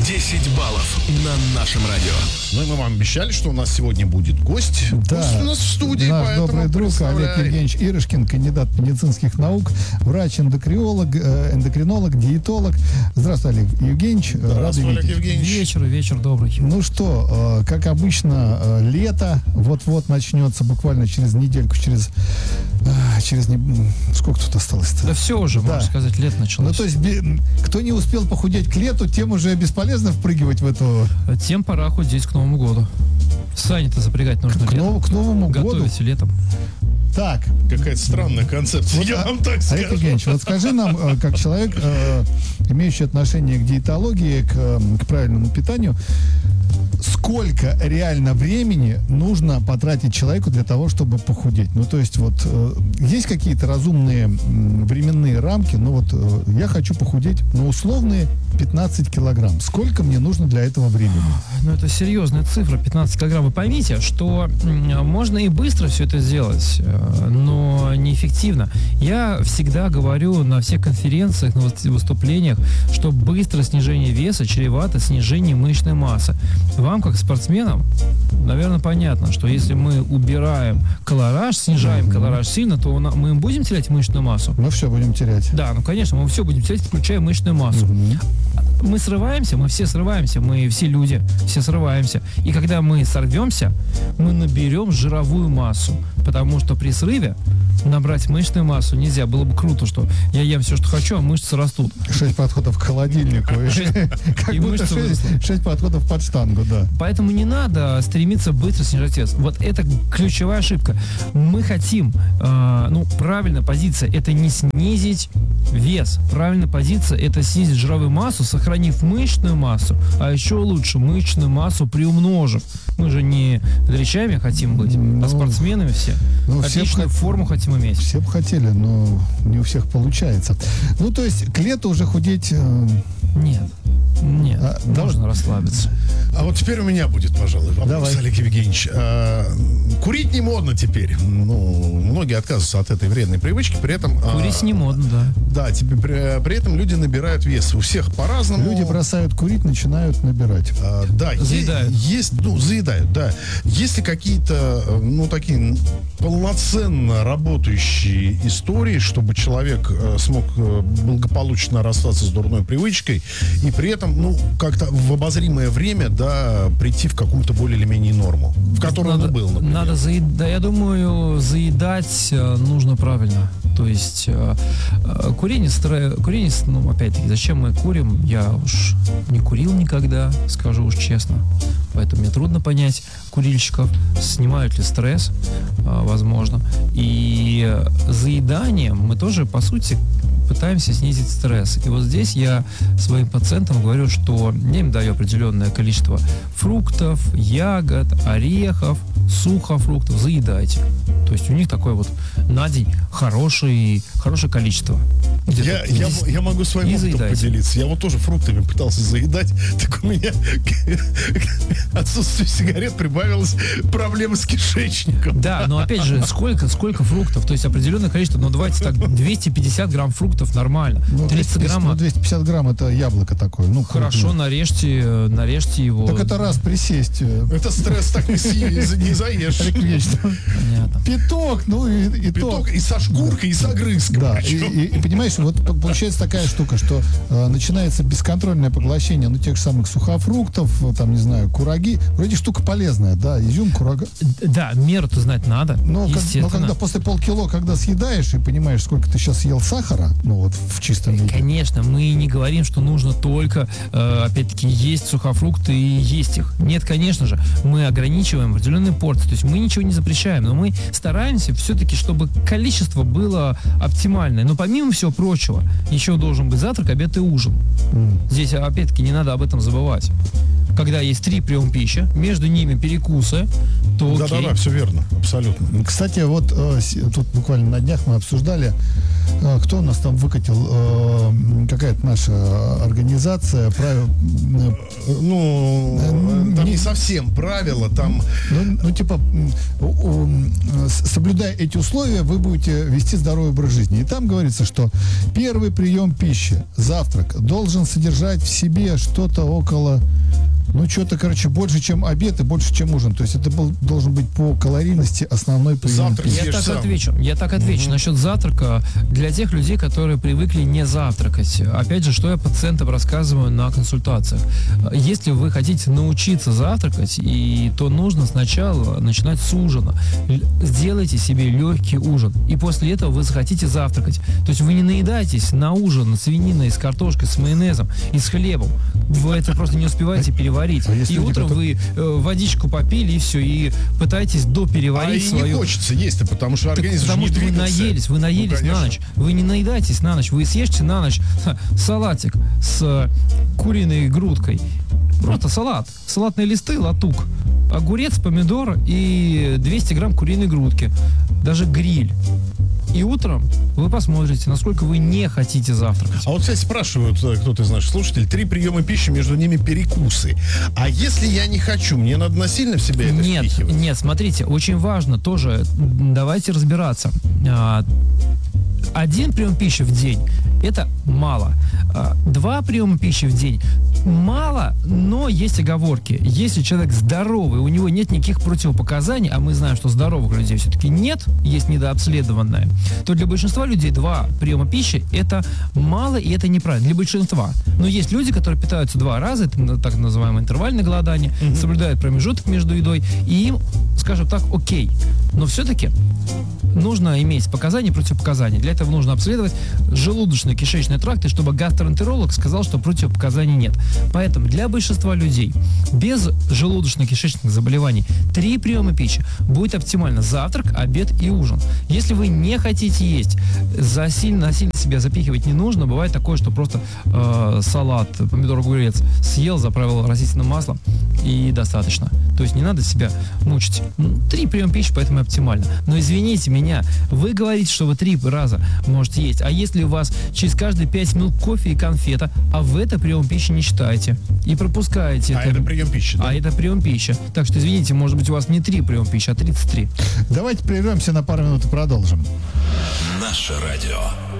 10 баллов на нашем радио. Ну и мы вам обещали, что у нас сегодня будет гость. Да, Гость у нас в студии, наш поэтому добрый друг Олег Евгеньевич Ирышкин, кандидат медицинских наук, врач-эндокринолог, диетолог. Здравствуй, Олег Евгеньевич. Рады Олег видеть. Евгеньевич. Вечер добрый. Ну что, как обычно, лето вот-вот начнется, буквально через недельку, сколько тут осталось-то? Да все уже, Да. можно сказать, лето началось. Ну, то есть, кто не успел похудеть к лету, тем уже бесполезно впрыгивать в эту... Тем пора худеть к Новому году. Сани-то запрягать нужно К Новому году? Готовить летом. Так, Какая-то странная концепция, Вот, я вам так Олег скажу. Евгеньевич, вот скажи нам, как человек, имеющий отношение к диетологии, к правильному питанию, сколько реально времени нужно потратить человеку для того, чтобы похудеть? Ну, то есть, вот, есть какие-то разумные временные рамки? Ну, вот, я хочу похудеть на условные 15 килограмм. Сколько мне нужно для этого времени? Ну, это серьезная цифра, 15 килограмм. Вы поймите, что можно и быстро все это сделать, но неэффективно. Я всегда говорю на всех конференциях, на выступлениях, что быстрое снижение веса чревато снижением мышечной массы. Вам, как спортсменам, наверное, понятно, что если мы убираем колораж, снижаем колораж сильно, то мы будем терять мышечную массу. Мы все будем терять. Да, ну, конечно, мы все будем терять, включая мышечную массу. Мы срываемся, мы все срываемся, мы все люди, все срываемся. И когда мы сорвемся, мы наберем жировую массу. Потому что при срыве набрать мышечную массу нельзя. Было бы круто, что я ем все, что хочу, а мышцы растут. 6 подходов к холодильнику. Как И будто мышцы вырастут. 6 подходов под штангу, да. Поэтому не надо стремиться быстро снижать вес. Вот это ключевая ошибка. Мы хотим, правильная позиция, это не снизить вес. Правильная позиция, это снизить жировую массу, сохранив мышечную массу, а еще лучше мышечную массу приумножив. Мы же не дрищами хотим быть, а спортсменами все. Отличную форму хотим иметь. Все бы хотели, но не у всех получается. Ну, то есть, к лету уже худеть... Нет, можно расслабиться. А вот теперь у меня будет, пожалуй, вопрос, Давай. Олег Евгеньевич. Курить не модно теперь. Ну, многие отказываются от этой вредной привычки, при этом... Курить не модно, да. Да, при этом люди набирают вес. У всех по-разному. Люди бросают курить, начинают набирать. Да, Заедают. Заедают, да. Есть ли какие-то, такие полноценно работающие истории, чтобы человек смог благополучно расстаться с дурной привычкой и при этом, как-то в обозримое время, прийти в какую-то более или менее норму, в которой он был, например? Надо заедать, я думаю, заедать нужно правильно. То есть курение, опять-таки, зачем мы курим? Я уж не курил никогда, скажу уж честно. Поэтому мне трудно понять курильщиков, снимают ли стресс, возможно. И заеданием мы тоже, по сути, пытаемся снизить стресс. И вот здесь я своим пациентам говорю, что я им даю определенное количество фруктов, ягод, орехов, сухофруктов. Заедайте. То есть у них такое вот на день хорошее количество. Я могу своим опытом поделиться. Я вот тоже фруктами пытался заедать, так у меня отсутствие сигарет прибавилось проблемы с кишечником. Да, но опять же, сколько фруктов? То есть определенное количество, давайте так, 250 грамм фруктов нормально. 30 грамм. 250 грамм это яблоко такое. Хорошо, нарежьте его. Так это раз присесть. Это стресс так не заешь. Понятно. Пяток, и Пяток и со шкуркой, и с огрызком. Да, и понимаешь, вот получается такая штука, что начинается бесконтрольное поглощение, тех же самых сухофруктов, не знаю, кураги. Вроде штука полезная, да, изюм, курага. Да, меру-то знать надо, но когда после полкило, когда съедаешь и понимаешь, сколько ты сейчас съел сахара, в чистом виде. Конечно, мы не говорим, что нужно только, опять-таки, есть сухофрукты и есть их. Нет, конечно же, мы ограничиваем определенные порции, то есть мы ничего не запрещаем, но мы стараемся все-таки, чтобы количество было оптимальное. Но помимо всего прочего, еще должен быть завтрак, обед и ужин. Здесь, опять-таки, не надо об этом забывать. Когда есть 3 приема пищи, между ними перекусы, то окей. Да, все верно, абсолютно. Кстати, вот тут буквально на днях мы обсуждали кто у нас там выкатил, какая-то наша организация, Там не совсем правила, там... типа, соблюдая эти условия, вы будете вести здоровый образ жизни. И там говорится, что первый прием пищи, завтрак, должен содержать в себе что-то около, больше, чем обед и больше, чем ужин. То есть это должен быть по калорийности основной прием Завтрак пищи. Я так отвечу. Насчет завтрака для тех людей, которые привыкли не завтракать. Опять же, что я пациентам рассказываю на консультациях. Если вы хотите научиться завтракать, то нужно сначала начинать с ужина. Сделайте себе легкий ужин. И после этого вы захотите завтракать. То есть вы не наедаетесь на ужин свининой с картошкой, с майонезом и с хлебом. Вы это просто не успеваете переварить. И утром вы водичку попили, и все, и пытаетесь допереварить свою... не хочется есть-то, потому что организм Потому не что двигается. вы наелись на ночь. Вы не наедаетесь на ночь, вы съешьте на ночь салатик с куриной грудкой. Просто салат. Салатные листы, латук. Огурец, помидор и 200 грамм куриной грудки. Даже гриль. И утром вы посмотрите, насколько вы не хотите завтракать. А вот, кстати, спрашивают кто-то из наших слушателей, 3 приема пищи, между ними перекусы. А если я не хочу, мне надо насильно в себя это впихивать? Нет, смотрите, очень важно тоже, давайте разбираться. 1 прием пищи в день – это мало. 2 приема пищи в день – мало, но есть оговорки. Если человек здоровый, у него нет никаких противопоказаний, а мы знаем, что здоровых людей все-таки нет, есть недообследованное, то для большинства людей 2 приема пищи – это мало, и это неправильно. Для большинства. Но есть люди, которые питаются 2 раза, это так называемое интервальное голодание, соблюдают промежуток между едой, и им, скажем так, окей. Но все-таки нужно иметь показания и противопоказания. Для этого нужно обследовать желудочно-кишечный тракт, и чтобы гастроэнтеролог сказал, что противопоказаний нет. Поэтому для большинства людей без желудочно-кишечных заболеваний 3 приема пищи будет оптимально: завтрак, обед и ужин. Если вы не хотите есть, насильно себя запихивать не нужно. Бывает такое, что просто салат, помидор, огурец съел, заправил растительным маслом и достаточно. То есть не надо себя мучить. 3 приема пищи, поэтому оптимально. Но извините меня, вы говорите, что вы 3 раза можете есть. А если у вас через каждые 5 минут кофе и конфета, а вы это прием пищи не считаете и пропускаете это прием пищи, да? А это прием пищи. Так что, извините, может быть, у вас не 3 приема пищи, а 33. Давайте прервемся на пару минут и продолжим. Наше радио.